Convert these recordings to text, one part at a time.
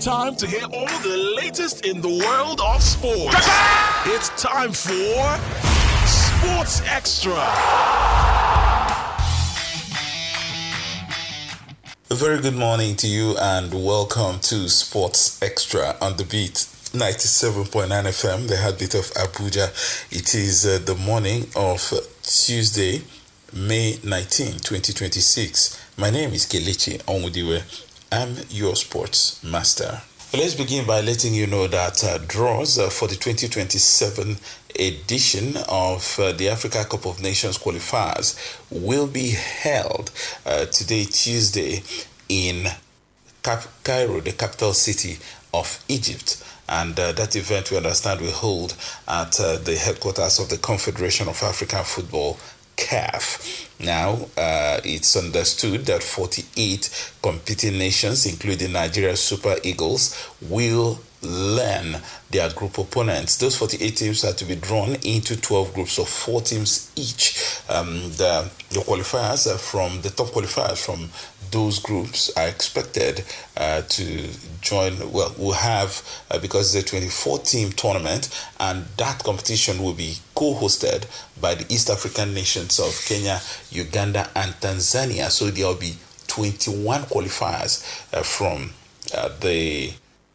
time to hear all the latest in the world of sports. It's time for Sports Extra. A very good morning to you and welcome to Sports Extra on the beat. 97.9 FM, the heartbeat of Abuja. It is the morning of Tuesday, May 19, 2026. My name is Kelechi Onwudiwe. I'm your sports master. Let's begin by letting you know that draws for the 2027 edition of the Africa Cup of Nations qualifiers will be held today, Tuesday, in Cairo, the capital city of Egypt. And that event, we understand, will hold at the headquarters of the Confederation of African Football, CAF. Now, it's understood that 48 competing nations, including Nigeria's Super Eagles, will learn their group opponents. Those 48 teams are to be drawn into 12 groups of 4 teams each. The qualifiers from the top qualifiers from those groups are expected to join. Well, we'll have, because it's a 24-team tournament, and that competition will be co-hosted by the East African nations of Kenya, Uganda, and Tanzania. So there will be 21 qualifiers from the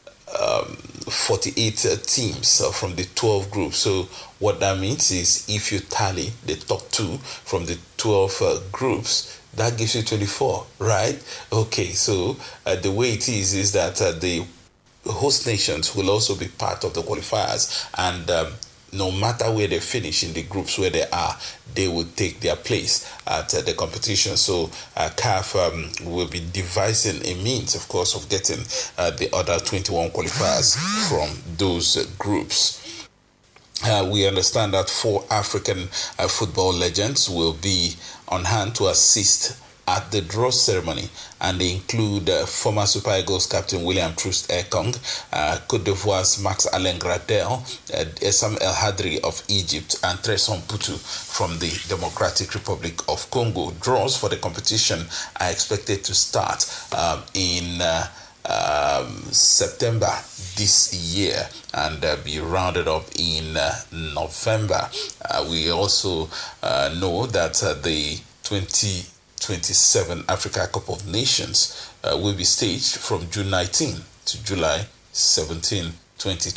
48 teams from the 12 groups. So what that means is if you tally the top 2 from the 12 groups, that gives you 24, right? Okay, so the way it is that the host nations will also be part of the qualifiers, and no matter where they finish in the groups where they are, they will take their place at the competition. So CAF will be devising a means, of course, of getting the other 21 qualifiers from those groups. We understand that 4 African football legends will be on hand to assist at the draw ceremony, and they include former Super Eagles captain William Troost Ekong, Côte d'Ivoire's Max-Alain Gradel, Essam El Hadri of Egypt, and Tresson Putu from the Democratic Republic of Congo. Draws for the competition are expected to start in September this year and be rounded up in November. We also know that the 2027 Africa Cup of Nations will be staged from June 19 to July 17, 2026.